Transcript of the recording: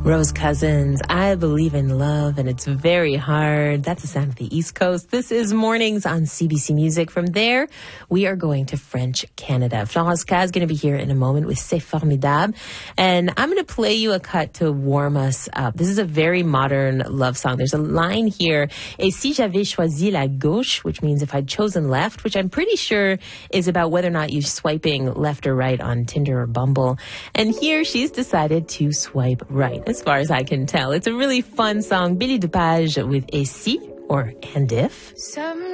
Rose Cousins, I believe in love and it's very hard. That's the sound of the East Coast. This is Mornings on CBC Music. From there, we are going to French Canada. Florence K is going to be here in a moment with C'est Formidable. And I'm going to play you a cut to warm us up. This is a very modern love song. There's a line here, Et si j'avais choisi la gauche, which means if I'd chosen left, which I'm pretty sure is about whether or not you're swiping left or right on Tinder or Bumble. And here she's decided to swipe right, as far as I can tell. It's a really fun song. Billy DuPage with Et si, or And If.